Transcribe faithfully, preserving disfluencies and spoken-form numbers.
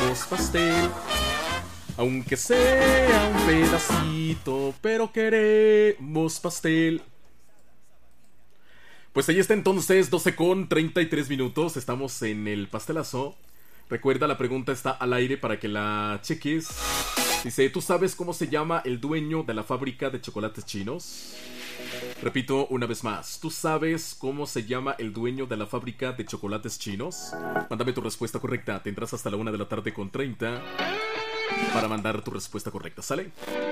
queremos pastel. Aunque sea un pedacito, pero queremos pastel. Pues ahí está entonces, doce con treinta y tres minutos. Estamos en el pastelazo. Recuerda, la pregunta está al aire para que la cheques. Dice, ¿tú sabes cómo se llama el dueño de la fábrica de chocolates chinos? Repito una vez más, ¿tú sabes cómo se llama el dueño de la fábrica de chocolates chinos? Mándame tu respuesta correcta. Tendrás hasta la una de la tarde con treinta para mandar tu respuesta correcta, ¿sale?